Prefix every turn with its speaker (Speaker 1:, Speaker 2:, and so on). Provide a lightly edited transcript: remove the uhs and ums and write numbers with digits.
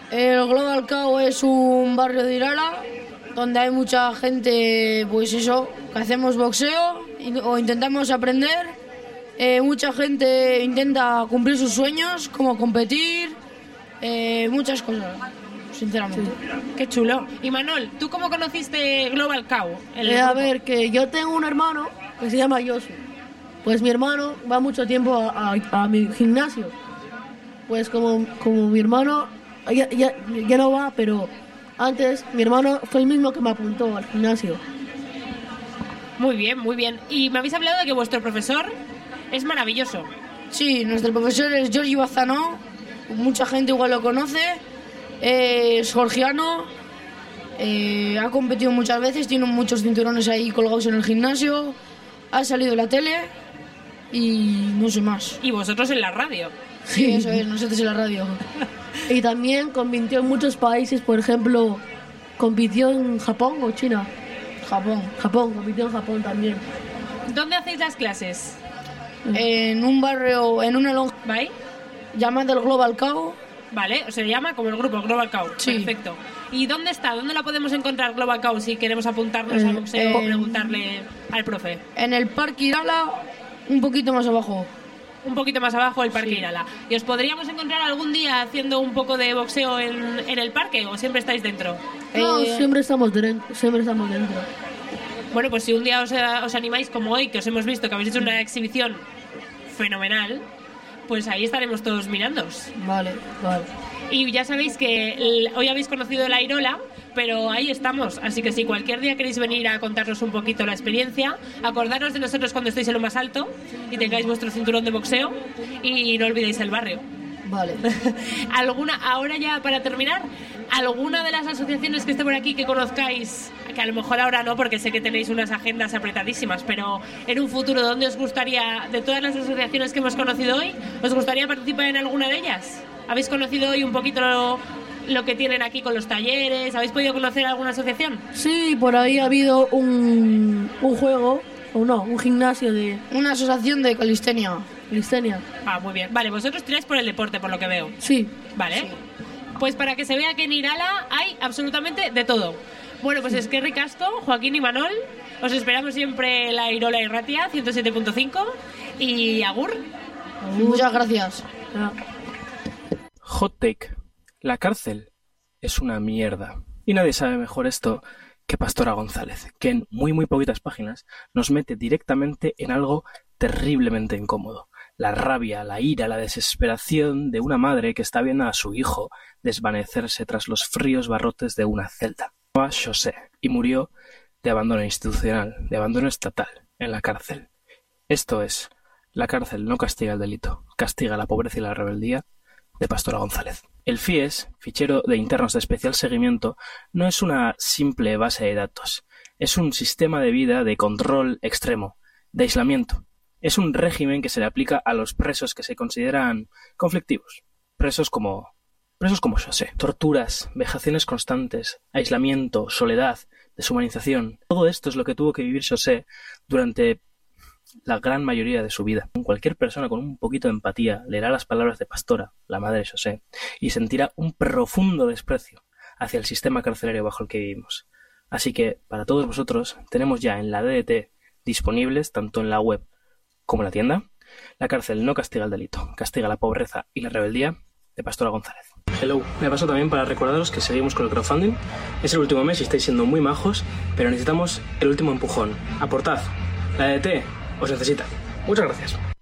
Speaker 1: El Global Cow es un barrio de Irala donde hay mucha gente, pues eso, que hacemos boxeo o intentamos aprender. Mucha gente intenta cumplir sus sueños, como competir, muchas cosas, sinceramente.
Speaker 2: Qué chulo. Y Manol, ¿tú cómo conociste Global Cow?
Speaker 3: A ver, que yo tengo un hermano que se llama Josu. Pues mi hermano va mucho tiempo a mi gimnasio. Pues como mi hermano ya no va, pero antes mi hermano fue el mismo que me apuntó al gimnasio.
Speaker 2: Muy bien, muy bien. Y me habéis hablado de que vuestro profesor es maravilloso.
Speaker 1: Sí, nuestro profesor es Giorgi Bazanó, mucha gente igual lo conoce, es georgiano, ha competido muchas veces, tiene muchos cinturones ahí colgados en el gimnasio, ha salido en la tele y no sé más.
Speaker 2: Y vosotros en la radio.
Speaker 1: Sí, eso es, nosotros en la radio.
Speaker 3: Y también compitió en muchos países, por ejemplo, compitió en Japón o China. Japón, compitió en Japón también.
Speaker 2: ¿Dónde hacéis las clases?
Speaker 1: En un barrio, en una lonja,
Speaker 2: ¿Vale?
Speaker 1: llamada el Global Cow.
Speaker 2: Vale, o se llama como el grupo Global Cow.
Speaker 1: Sí.
Speaker 2: Perfecto. ¿Y dónde está? ¿Dónde la podemos encontrar Global Cow si queremos apuntarnos al boxeo o preguntarle al profe?
Speaker 1: En el Parque Irala, un poquito más abajo.
Speaker 2: Un poquito más abajo el Parque
Speaker 1: Sí.
Speaker 2: Irala. ¿Y os podríamos encontrar algún día haciendo un poco de boxeo en el parque o siempre estáis dentro?
Speaker 3: No, siempre estamos dentro.
Speaker 2: Bueno, pues si un día os animáis como hoy, que os hemos visto que habéis hecho una exhibición fenomenal, pues ahí estaremos todos mirándoos.
Speaker 3: Vale.
Speaker 2: Y ya sabéis que hoy habéis conocido la Irola, pero ahí estamos. Así que si cualquier día queréis venir a contarnos un poquito la experiencia, acordaros de nosotros cuando estéis en lo más alto y tengáis vuestro cinturón de boxeo y no olvidéis el barrio.
Speaker 3: Vale.
Speaker 2: Ahora ya para terminar, ¿alguna de las asociaciones que esté por aquí que conozcáis, que a lo mejor ahora no porque sé que tenéis unas agendas apretadísimas, pero en un futuro, ¿dónde os gustaría, de todas las asociaciones que hemos conocido hoy, os gustaría participar en alguna de ellas? ¿Habéis conocido hoy un poquito lo que tienen aquí con los talleres? ¿Habéis podido conocer alguna asociación?
Speaker 3: Sí, por ahí ha habido un juego, o no, un gimnasio de
Speaker 1: Una asociación de calistenia.
Speaker 3: calistenia.
Speaker 2: Ah, muy bien. Vale, vosotros tiráis por el deporte, por lo que veo.
Speaker 3: Sí.
Speaker 2: Vale. Sí. Pues para que se vea que en Irala hay absolutamente de todo. Bueno, pues es que ricasco, Joaquín y Manol. Os esperamos siempre en la Irola y Ratia 107.5 y agur.
Speaker 1: Muchas gracias.
Speaker 4: Hot take. La cárcel es una mierda. Y nadie sabe mejor esto que Pastora González, que en muy poquitas páginas nos mete directamente en algo terriblemente incómodo. La rabia, la ira, la desesperación de una madre que está viendo a su hijo desvanecerse tras los fríos barrotes de una celda. A José y murió de abandono institucional, de abandono estatal, en la cárcel. Esto es, la cárcel no castiga el delito, castiga la pobreza y la rebeldía, de Pastora González. El FIES, Fichero de Internos de Especial Seguimiento, no es una simple base de datos, es un sistema de vida de control extremo, de aislamiento. Es un régimen que se le aplica a los presos que se consideran conflictivos, presos como José. Torturas, vejaciones constantes, aislamiento, soledad, deshumanización. Todo esto es lo que tuvo que vivir José durante la gran mayoría de su vida. Cualquier persona con un poquito de empatía leerá las palabras de Pastora, la madre de José, y sentirá un profundo desprecio hacia el sistema carcelario bajo el que vivimos. Así que, para todos vosotros, tenemos ya en la DDT disponibles, tanto en la web como en la tienda, La cárcel no castiga el delito, castiga la pobreza y la rebeldía, de Pastora González. Hello, me paso también para recordaros que seguimos con el crowdfunding. Es el último mes y estáis siendo muy majos, pero necesitamos el último empujón. Aportad, la DDT os necesita. Muchas gracias.